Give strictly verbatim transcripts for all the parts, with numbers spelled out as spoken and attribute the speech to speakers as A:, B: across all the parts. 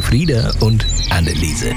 A: Frieda und Anneliese.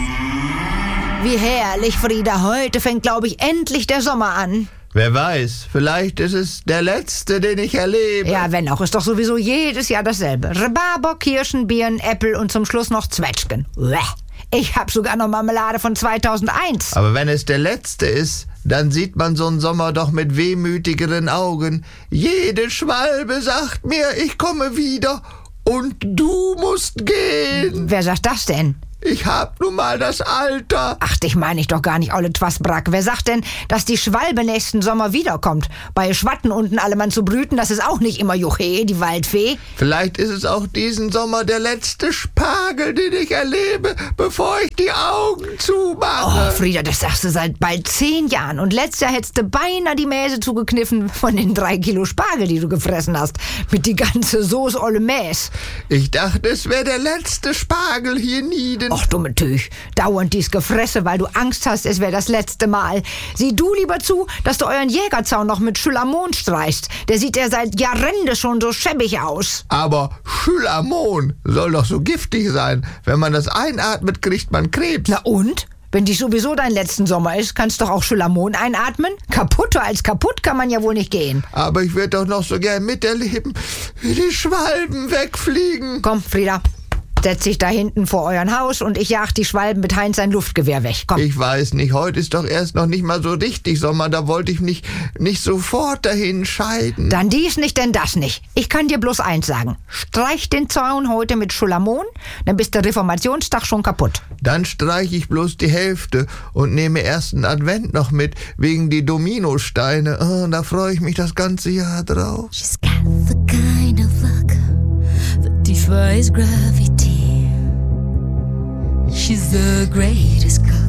B: Wie herrlich, Frieda. Heute fängt, glaube ich, endlich der Sommer an.
C: Wer weiß, vielleicht ist es der letzte, den ich erlebe.
B: Ja, wenn auch, ist doch sowieso jedes Jahr dasselbe. Rhabarber, Kirschen, Birnen, Äpfel und zum Schluss noch Zwetschgen. Uäh. Ich hab sogar noch Marmelade von zweitausendeins.
C: Aber wenn es der letzte ist, dann sieht man so einen Sommer doch mit wehmütigeren Augen. Jede Schwalbe sagt mir, ich komme wieder und du musst gehen.
B: Wer sagt das denn?
C: Ich hab nun mal das Alter.
B: Ach, dich meine ich doch gar nicht, olle Twasbrack. Wer sagt denn, dass die Schwalbe nächsten Sommer wiederkommt? Bei Schwatten unten alle Mann zu brüten, das ist auch nicht immer Juche, die Waldfee.
C: Vielleicht ist es auch diesen Sommer der letzte Spargel, den ich erlebe, bevor ich die Augen zumache.
B: Oh, Frieda, das sagst du seit bald zehn Jahren. Und letztes Jahr hättest du beinahe die Mäse zugekniffen von den drei Kilo Spargel, die du gefressen hast. Mit die ganze Soße olle Mäs.
C: Ich dachte, es wäre der letzte Spargel hier nieden.
B: Och, dumme Tüch. Dauernd dies Gefresse, weil du Angst hast, es wäre das letzte Mal. Sieh du lieber zu, dass du euren Jägerzaun noch mit Schylamon streichst. Der sieht ja seit Jahrende schon so schäbig aus.
C: Aber Schylamon soll doch so giftig sein. Wenn man das einatmet, kriegt man Krebs.
B: Na und? Wenn dies sowieso dein letzten Sommer ist, kannst du doch auch Schylamon einatmen? Kaputter als kaputt kann man ja wohl nicht gehen.
C: Aber ich würde doch noch so gern miterleben, wie die Schwalben wegfliegen.
B: Komm, Frieda. Setz dich da hinten vor euren Haus und ich jag die Schwalben mit Heinz sein Luftgewehr weg. Komm.
C: Ich weiß nicht, heute ist doch erst noch nicht mal so richtig Sommer, da wollte ich nicht, nicht sofort dahin scheiden.
B: Dann dies nicht, denn das nicht. Ich kann dir bloß eins sagen. Streich den Zaun heute mit Schylamon, dann bist der Reformationstag schon kaputt.
C: Dann streiche ich bloß die Hälfte und nehme ersten Advent noch mit, wegen die Dominosteine. Oh, da freue ich mich das ganze Jahr drauf.
D: She's got the kind of luck that defies gravity. She's the greatest girl